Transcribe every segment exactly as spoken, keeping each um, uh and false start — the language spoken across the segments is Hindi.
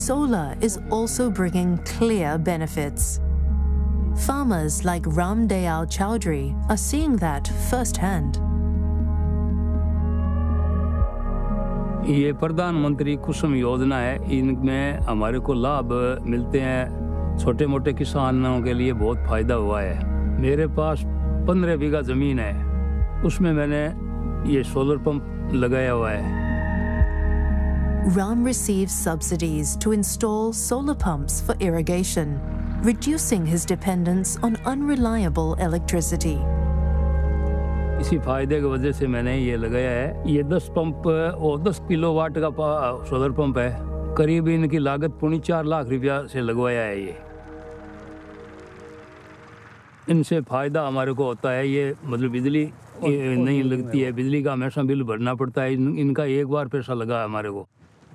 Solar is also bringing clear benefits. Farmers like Ram Dayal Chowdhury are seeing that firsthand. ये प्रधानमंत्री कुसुम योजना है, इनमें हमारे को लाभ मिलते हैं। छोटे मोटे किसानों के लिए बहुत फायदा हुआ है। मेरे पास पंद्रह बीघा जमीन है, उसमें मैंने ये सोलर पंप लगाया हुआ है। Ram receives subsidies to install solar pumps for irrigation, reducing his dependence on unreliable electricity. इसी फायदे की वजह से मैंने ये लगाया है। ये दस पंप और दस किलोवाट का सोलर पंप है। करीब इनकी लागत पौने चार लाख रुपया से लगवाया है। ये इनसे फायदा हमारे को होता है। ये मतलब बिजली नहीं लगती है, बिजली का हमेशा बिल भरना पड़ता है। इनका एक बार पैसा लगा है हमारे को।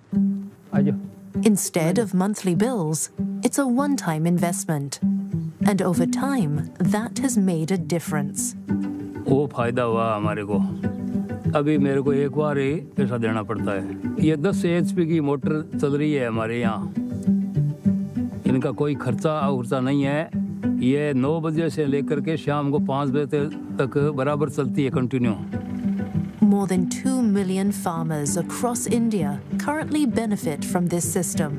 Instead of monthly bills, it's a one-time investment, and over time, that has made a difference. वो फायदा हुआ हमारे को। अभी मेरे को एक बार ही पैसा देना पड़ता है। ये दस एचपी की मोटर चल रही है हमारे यहाँ। इनका कोई खर्चा उर्चा नहीं है। ये नौ बजे से लेकर के शाम को पाँच बजे तक बराबर चलती है, continue. More than two million farmers across India currently benefit from this system.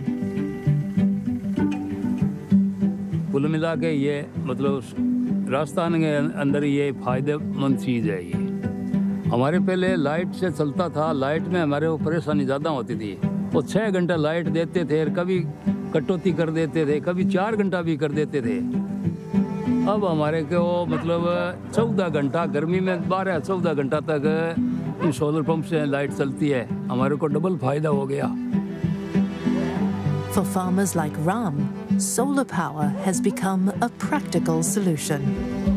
कुल मिला के ये मतलब राजस्थान के अंदर ये फायदेमंद चीज़ है। ये हमारे पहले लाइट से चलता था। लाइट में हमारे को परेशानी ज़्यादा होती थी। वो छः घंटा लाइट देते थे, कभी कटौती कर देते थे, कभी चार घंटा भी कर देते थे। अब हमारे को मतलब चौदह घंटा, गर्मी में बारह चौदह घंटा तक इन सोलर पंप से लाइट चलती है। हमारे को डबल फायदा हो गया। For farmers like Ram, solar power has become a practical solution.